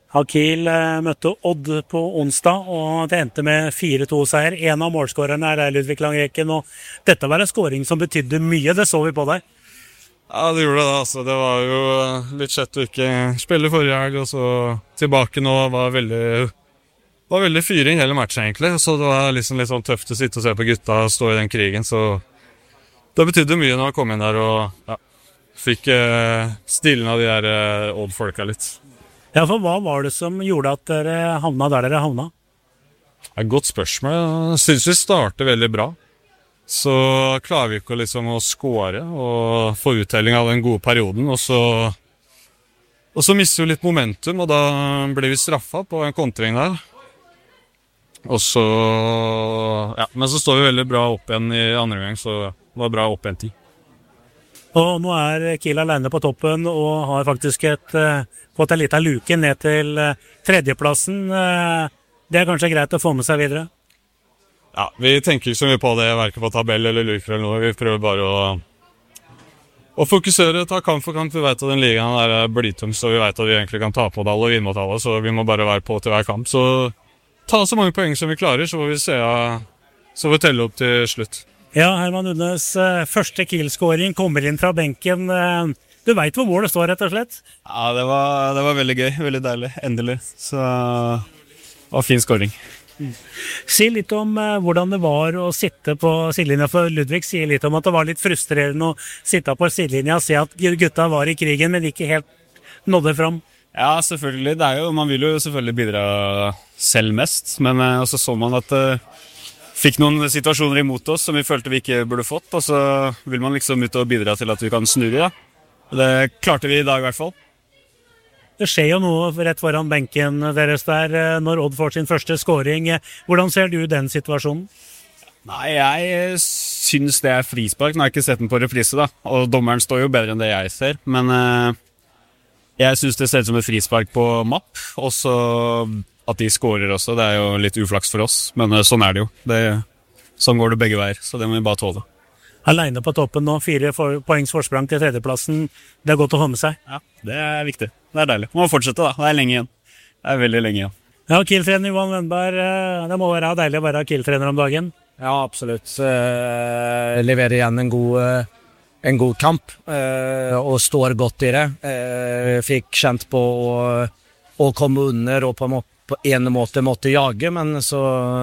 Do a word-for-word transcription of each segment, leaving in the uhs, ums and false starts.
Kiel eh, møtte Odd på onsdag, og det endte med fire to seier. En av målskårerne er Ludvig Langreken, og dette var en skåring som betydde mye, det så vi på deg. Ja, det gjorde det, altså. Det var jo litt kjett å ikke spille forrige helg, og så tilbake nå var veldig, var veldig fyring hele matchen egentlig. Så det var liksom litt sånn tøft å sitte og se på gutta og stå i den krigen, så det betydde mye når jeg kom inn der og ja, fikk eh, stilen av de der eh, Odd-folka litt. Ja, for hva var det som gjorde at dere havna der dere havna? Det er et godt spørsmål. Jeg synes vi starter veldig bra. Så klarer vi ikke liksom å score og få uttelling av den gode perioden. Og så, og så mister vi litt momentum, og da blir vi straffet på en kontring der. Og så, ja, men så står vi veldig bra opp igjen i andre gang, så det var bra opp igjen tid. Og nå er Kiel alene på toppen og har faktisk et, uh, fått en liten luke ned til uh, tredjeplassen. Uh, det er kanskje greit å få med seg videre? Ja, vi tenker ikke så mye på det, hverken på tabell eller luker eller noe. Vi prøver bare å, å fokusere, ta kamp for kamp. Vi vet at den ligaen er blytung, så vi vet at vi egentlig kan ta på det alle og vinne mot alle, så vi må bare være på til hver kamp. Så ta så mange poeng som vi klarer, så får vi se, så får vi telle opp til slutt. Ja, Herman Udnes, første Kiel-skåring kommer inn fra benken. Du vet hvor det står, rett og slett? Ja, det var, det var veldig gøy, veldig deilig, endelig. Så det var fin skåring. Mm. Si litt om uh, hvordan det var å sitte på sidelinja, for Ludvig sier litt om at det var litt frustrerende å sitte på sidelinja og se at gutta var i krigen, men ikke helt nådde fram. Ja, selvfølgelig. Det er jo, man vil jo selvfølgelig bidra selv mest, men uh, også så man at uh, fikk noen situasjoner imot oss som vi følte vi ikke burde fått, og så vil man liksom ut og bidra til at vi kan snurre. Ja. Det klarte vi i dag i hvert fall. Det skjer jo noe rett foran benken deres der når Odd får sin første scoring. Hvordan ser du den situasjonen? Nei, jeg synes det er frispark. Nå har jeg ikke sett den på reprise da, og dommeren står jo bedre enn det jeg ser, men uh, jeg synes det ser ut som et frispark på mapp, og så at de scorer også, det er jo litt uflaks for oss, men uh, sånn er det jo. Det, sånn går det begge veier, så det må vi bare tåle. Alene på toppen nå, fire for, poengs forsprang til tredjeplassen. Det er godt å ha med seg. Ja, det er viktig. Det er deilig. Må fortsette da, det er lenge igjen. Det er veldig lenge igjen. Ja, Kiel-trener Johan Wennberg, det må være deilig å være Kiel-trener om dagen. Ja, absolutt. Uh, leverer igjen en god, uh, en god kamp, uh, og står godt i det. Uh, fikk kjent på å, å komme under, og på, må, på en måte måtte jage, men så...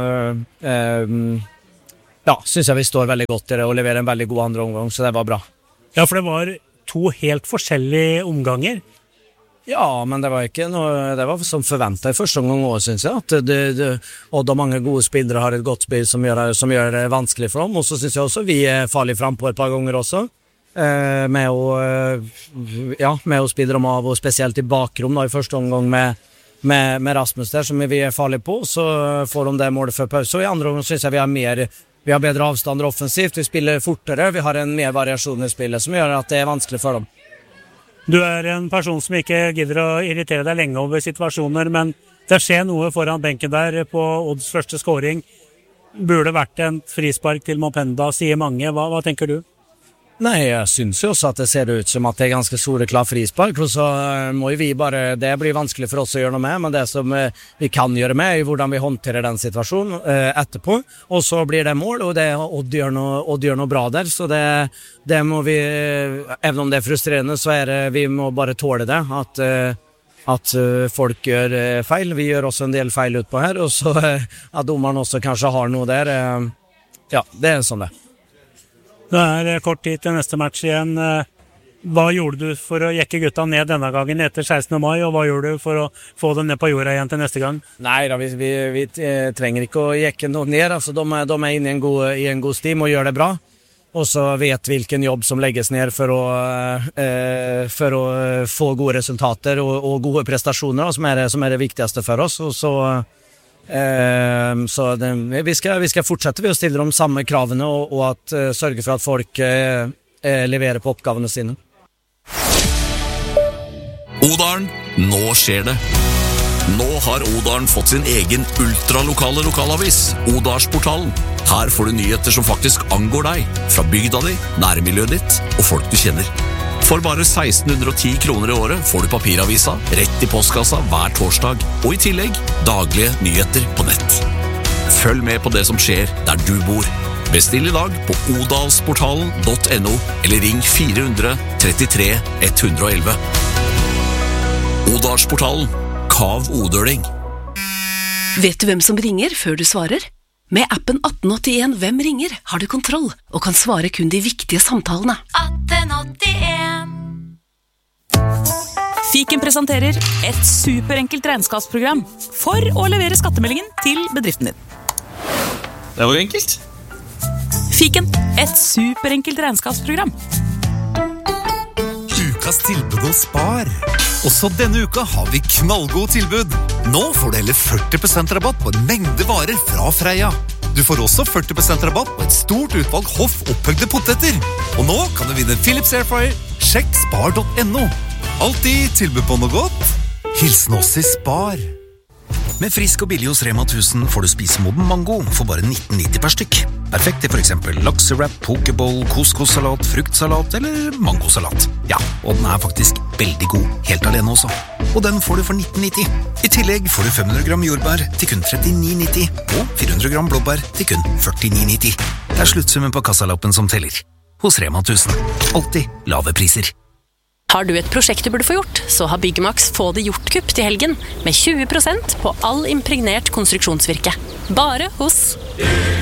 Uh, Ja, synes jeg vi står veldig godt i det og leverer en veldig god andre omgang, så det var bra. Ja, for det var to helt forskjellige omganger. Ja, men det var ikke noe, det var som forventet i første omgang også, synes jeg. At det, det, og da mange gode spillere har et godt spill som gjør, som gjør det vanskelig for dem, og så synes jeg også vi er farlig frem på et par ganger også. Eh, med, å, ja, med å spille dem av, og spesielt i bakrom da, i første omgang med, med, med Rasmus der, som vi er farlige på, så får de det målet før pause. Og i andre omgang synes jeg vi har mer... Vi har bedre avstander offensivt, vi spiller fortere, vi har en mer variasjon i spillet som gjør at det er vanskelig for dem. Du er en person som ikke gidder å irritere deg lenge over situasjoner, men det skjer noe foran benken der på Odds første scoring. Burde vært en frispark til Mopenda, sier mange. Hva, hva tenker du? Nei, jeg synes jo også at det ser ut som at det er ganske soleklar frispark, og så må vi bare, det blir vanskelig for oss å gjøre noe med, men det som vi kan gjøre med er hvordan vi håndterer den situasjonen eh, etterpå, og så blir det mål, og det Odd gjør noe, Odd gjør noe bra der, så det, det må vi, even om det er frustrerende, så er det, vi må bare tåle det, at, at folk gjør feil, vi gjør også en del feil ut på her, og så at dommeren også kanskje har noe der, ja, det er sånn det. Det er kort tid til neste match igjen. Hva gjorde du for å jekke gutta ned denne gangen etter sekstende mai, og hva gjorde du for å få dem ned på jorda igjen til neste gang? Nei, da, vi, vi, vi trenger ikke å jekke noe ned. Altså, de, de er inne i en, god, i en god stim og gjør det bra. Og så vet hvilken jobb som legges ned for å, eh, for å få gode resultater og, og gode prestasjoner, som er, som er det viktigste for oss. Og så... Uh, så det, vi, skal, vi skal fortsette ved å stille de samme kravene og, og at, uh, sørge for at folk uh, uh, leverer på oppgavene sine. Odalen, nå skjer det. Nå har Odalen fått sin egen ultralokale lokalavis, Odalsportalen. Her får du nyheter som faktisk angår deg, fra bygda di, nærmiljøet ditt og folk du kjenner. For bare seksten hundre og ti kroner i året får du papiravisa rett i postkassa hver torsdag, og i tillegg daglige nyheter på nett. Følg med på det som skjer der du bor. Bestill i dag på odalsportalen punktum no, eller ring fire hundre trettitre ett hundre og elleve. Odalsportalen. Kav Odøling. Vet du hvem som ringer før du svarer? Med appen atten åttien Hvem ringer har du kontroll og kan svare kun de viktige samtalene. atten åttien Fiken presenterer et superenkelt regnskapsprogram for å levere skattemeldingen til bedriften din. Det var enkelt. Fiken, et superenkelt regnskapsprogram. Ukas tilbud hos Spar. Også denne uka har vi knallgod tilbud. Nå får du hele førti prosent rabatt på en mengde varer fra Freia. Du får også førti prosent rabatt på et stort utvalg hoff opphøgde poteter. Og nå kan du vinne Philips Airfryer. Sjekk spar punktum no. Alltid tilbud på noe godt. Hilsen oss i Spar. Med frisk og billig hos Rema tusen får du spise moden mango for bare nitten nitti per stykk. Perfekt i for eksempel laksewrap, pokeball, couscous-salat, fruktsalat eller mangosalat. Ja, og den er faktisk veldig god, helt alene også. Og den får du for nitten nitti. I tillegg får du fem hundre gram jordbær til kun trettini nitti, og fire hundre gram blåbær til kun førtini nitti. Det er sluttsummen på kassalappen som teller. Hos Rema tusen. Alltid lave priser. Har du et prosjekt du burde få gjort, så har Byggmax Få det gjort-kupp til helgen med tjue prosent på all impregnert konstruksjonsvirke. Bare hos